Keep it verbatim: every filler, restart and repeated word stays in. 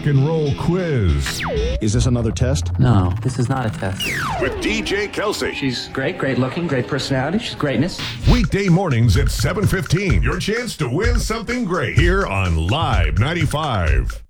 and roll quiz. Is this another test? No, this is not a test. With D J Kelsey. She's great, great looking, great personality. She's greatness. Weekday mornings at seven fifteen. Your chance to win something great here on Live ninety-five.